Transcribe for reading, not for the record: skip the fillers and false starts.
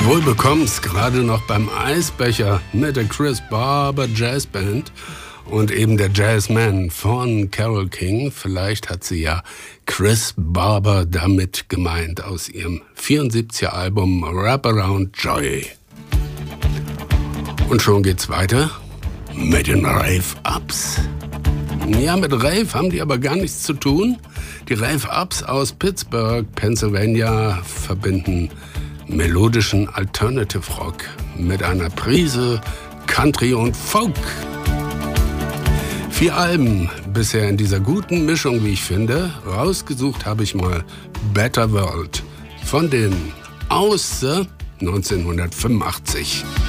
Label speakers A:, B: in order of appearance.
A: Wohl bekomm's, gerade noch beim Eisbecher mit der Chris Barber Jazz Band und eben der Jazzman von Carole King. Vielleicht hat sie ja Chris Barber damit gemeint aus ihrem 74er Album Wraparound Joy. Und schon geht's weiter mit den Rave-Ups. Ja, mit Rave haben die aber gar nichts zu tun. Die Rave-Ups aus Pittsburgh, Pennsylvania, verbinden melodischen Alternative Rock mit einer Prise Country und Folk. 4 Alben bisher in dieser guten Mischung, wie ich finde. Rausgesucht habe ich mal Better World von den Ausse 1985.